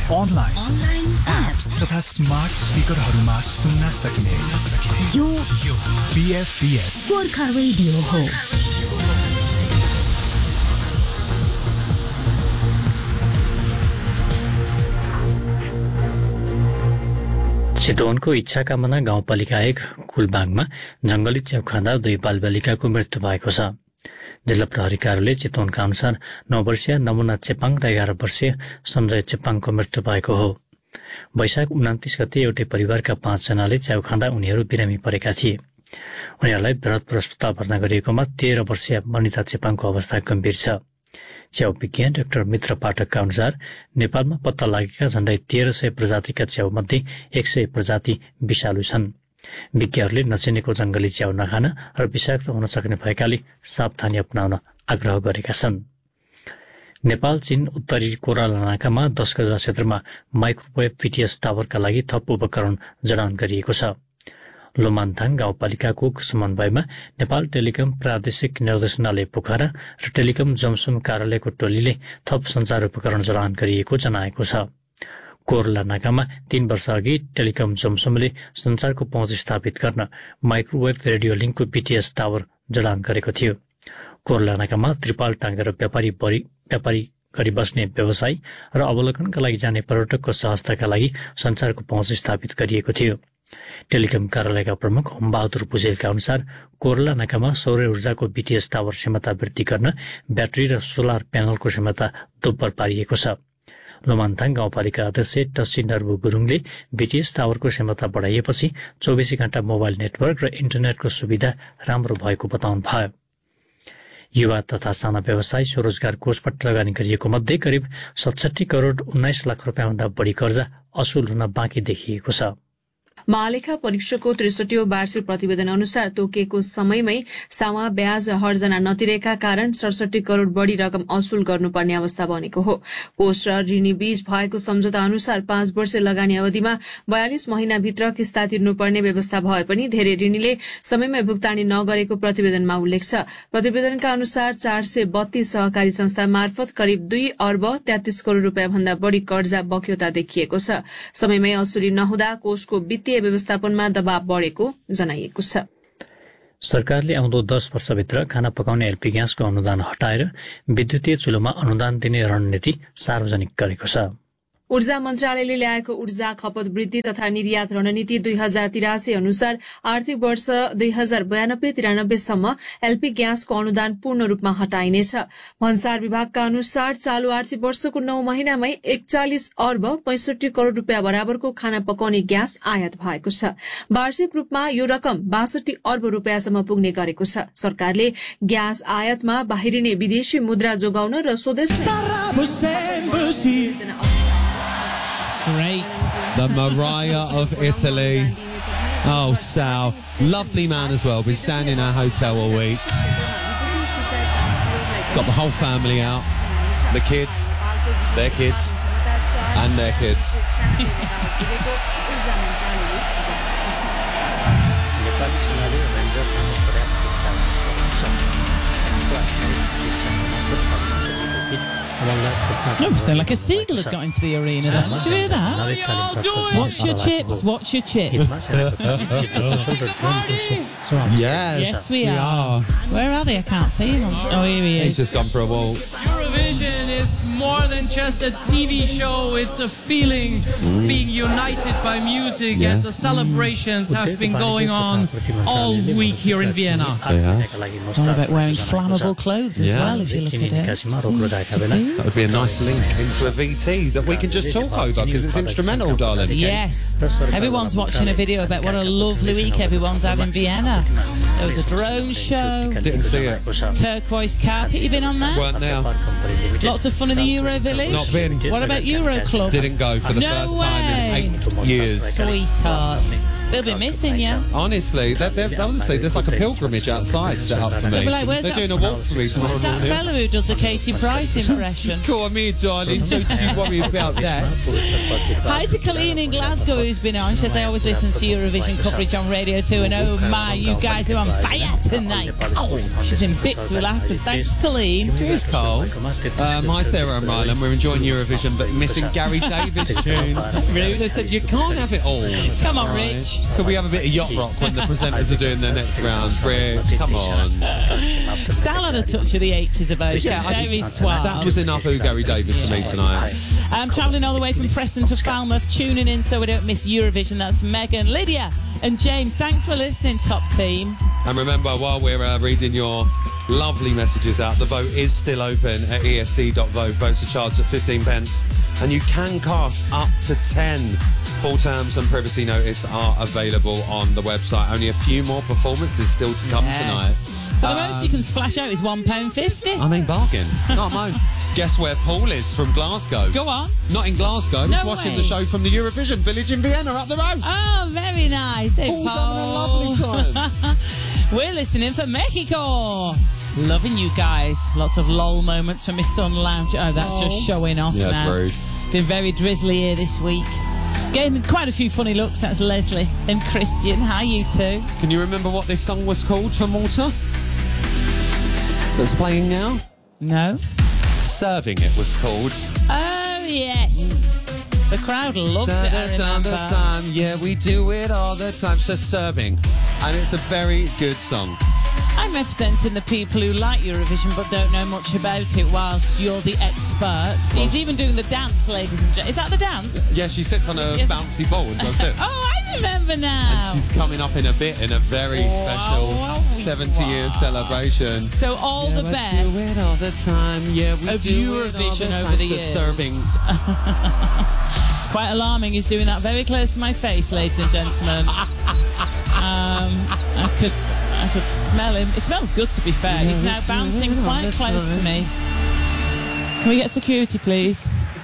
Online apps तथा smart स्पिकरहरूमा सुन्न सक्ने यो BFBS गोर्खा रेडियो हो। चितवनको इच्छाकामना गाउँपालिका 1 कुलबाङमा जंगली च्याउ खाँदा 2 बालबालिकाको मृत्यु भएको छ। जिल्ला प्रहरी कार्यालय चितवनका अनुसार 9 वर्षीय नमुना चेपाङ र 11 वर्षीय सञ्जय चेपाङको मृत्यु भएको हो। वैशाख 29 गते एउटै परिवारका 5 जनाले च्याउ खाँदा उनीहरू बिरामी परेका थिए। उनीहरूलाई भरतपुर अस्पताल भर्ना गरिएकोमा 13 वर्षीय मनिता चेपाङको अवस्था गम्भीर छ। च्याउ विज्ञान डाक्टर मित्र पाठकका अनुसार नेपालमा पत्ता लागेका झण्डै 1300 प्रजातिका च्याउ मध्ये 100 प्रजाति विषालु छन्। विज्ञहरूले नचिनेको जंगली च्याउ नखान र विषाक्त हुन सक्ने भएकाले सावधानी अपनाउन आग्रह गरेका छन्। नेपाल चीन उत्तरी कोराला नाकामा 10 गजा क्षेत्रमा माइक्रोवेभ PTS टावरका लागि थप उपकरण जडान गरिएको छ। लोमान्थाङ गाउँपालिकाको समन्वयमा नेपाल टेलिकम प्रादेशिक निर्देशनालय पोखरा र टेलिकम जमसुम कार्यालयको टोलीले थप सञ्चार उपकरण जडान गरिएको जनाएको छ। कोरला नाकामा 3 वर्ष अघि टेलिकम जमसुमले सञ्चारको पहुँच स्थापित गर्न माइक्रोवेभ रेडियो लिङ्कको PTS टावर जडान गरेको थियो। कोरला नाकामा त्रिपाल टाँगेर व्यापारी गरी बस्ने व्यवसायी र अवलोकनका लागि जाने पर्यटकको सहजताका लागि सञ्चारको पहुँच स्थापित गरिएको थियो। टेलिकम कार्यालयका प्रमुख होमबहादुर भुजेलका अनुसार कोरला नाकामा सौर्य ऊर्जाको BTS टावर क्षमता वृद्धि गर्न ब्याट्री र सोलर प्यानलको क्षमता दोब्बर पारिएको छ। लोमान्थाङ गाउँपालिका अध्यक्ष टस्सी नर्बु गुरुङले BTS टावरको क्षमता बढाइएपछि 24 घण्टा मोबाइल नेटवर्क र इन्टरनेटको सुविधा राम्रो भएको बताउनु भयो। युवा तथा साना व्यवसाय स्वरोजगार कोषबाट लगानी गरिएको मध्ये करिब 67 करोड 19 लाख रुपियाँभन्दा बढी कर्जा असुल हुन बाँकी देखिएको छ। महालेखा परीक्षकको 63औं वार्षिक प्रतिवेदन अनुसार तोकिएको समयमै सामा ब्याज हर्जना नतिरेका कारण 67 करोड़ बढ़ी रकम असुल गर्नुपर्ने अवस्था बनेको हो। कोष र ऋणी बीच भएको सम्झौता अनुसार 5 वर्ष लगानी अवधिमा 42 महिनाभित्र किस्ता तिर्नुपर्ने व्यवस्था भए पनि धेरै ऋणीले समयमै भुक्तानी नगरेको प्रतिवेदनमा उल्लेख छ। प्रतिवेदनका अनुसार 432 सहकारी संस्था मार्फत करिब 2 अर्ब 33 करोड़ रुपियाँ भन्दा बढ़ी कर्जा बक्यौता देखिएको छ। समयमै असुली नहुँदा कोषको वित्तीय व्यवस्थापनमा दबाव बढेको जनाइएको छ। सरकारले आउँदो 10 वर्षभित्र खाना पकाउने LP ग्यासको अनुदान हटाएर विद्युतीय चुलोमा अनुदान दिने रणनीति सार्वजनिक गरेको छ। ऊर्जा मन्त्रालयले ल्याएको ऊर्जा खपत वृद्धि तथा निर्यात रणनीति 2083 अनुसार आर्थिक वर्ष 2092-93 सम्म LP ग्यासको अनुदान पूर्ण रूपमा हटाइनेछ। भन्सार विभागका अनुसार चालू आर्थिक वर्षको 9 महिनामै 41 अर्ब 65 करोड़ रुपियाँ बराबरको खाना पकाउने ग्यास आयात भएको छ। वार्षिक रूपमा यो रकम 62 अर्ब रुपियाँसम्म पुग्ने गरेको छ। सरकारले ग्यास आयातमा बाहिरिने विदेशी मुद्रा जोगाउन र स्वदेशी Great. The Mariah of Italy. Oh, Sal. Lovely man as well. Been staying in our hotel all week. Got the whole family out. The kids, their kids, and their kids. No, sound like a seagull has got into the arena then. Did you hear that? Watch your chips, watch your chips. Yes, we are. Where are they? I can't see him. Oh, here he is. He's just gone for a walk. Eurovision is more than just a TV show. It's a feeling of being united by music, and the celebrations have been going on all week here in Vienna. It's all about wearing flammable clothes as well, if you look at it. That would be a nice link into a VT that we can just talk over because it's instrumental, darling. Yes. Everyone's watching a video about what a lovely week everyone's had in Vienna. There was a drone show. Didn't see it. Turquoise carpet. You been on that? Weren't now. Lots of fun in the Euro Village. Not been. What about Euro Club? Didn't go for the first time in 8 years. Sweetheart. They'll be missing you. Honestly, honestly, there's like a pilgrimage outside set up for me. They'll be like, where's They're that doing a walk for me tomorrow Where's that morning. fella who does the Katie Price impression? Come here, darling. Don't you worry about that. Hi to Colleen in Glasgow who's been on. She says, I always listen to Eurovision coverage on Radio 2 and oh my, you guys are on fire tonight. Oh, she's in bits with laughter. Thanks, Colleen. Cheers, Carl. My Sarah and Rylan, we're enjoying Eurovision but missing Gary Davis tunes. They said you can't have it all. Come on, Rich. Could we have a bit of yacht rock when the presenters are doing their next round? Rich, come on. Sal had a touch of the 80s about it. Very suave. That was enough of Gary Davis for me tonight. I'm travelling all the way from Preston to Falmouth, tuning in so we don't miss Eurovision. That's Megan, Lydia and James. Thanks for listening, top team. And remember, while we're reading your lovely messages out, the vote is still open at esc.vote. Votes are charged at 15 pence and you can cast up to 10. Full terms and privacy notice are available on the website. Only a few more performances still to come tonight. So the most you can splash out is £1.50. I mean, bargain. Not mine. Guess where Paul is from Glasgow? Go on. Not in Glasgow. He's watching the show from the Eurovision Village in Vienna up the road. Oh, very nice. Hey, Paul's Paul. having a lovely time. We're listening for Mexico. Loving you guys. Lots of lol moments from my son Lounge. Oh, that's just showing off now. Yeah, it's rude. Been very drizzly here this week. Getting quite a few funny looks. That's Leslie and Christian. Hi, you two. Can you remember what this song was called for Malta? That's playing now? No. Serving It was called. Oh, yes. The crowd loved it, I remember. Time. Yeah, we do it all the time. So Serving. And it's a very good song. I'm representing the people who like Eurovision but don't know much about it, whilst you're the expert. He's even doing the dance, ladies and gentlemen. Is that the dance? Yeah, she sits on a bouncy ball and does this. Oh, I remember now. And she's coming up in a bit in a very special 70-year celebration. So all the best. We do it all the time. Yeah, we of do Eurovision it all the over the time. years. Serving. It's quite alarming. He's doing that very close to my face, ladies and gentlemen. I could smell him. It smells good, to be fair. He's now bouncing quite close to me. Can we get security, please?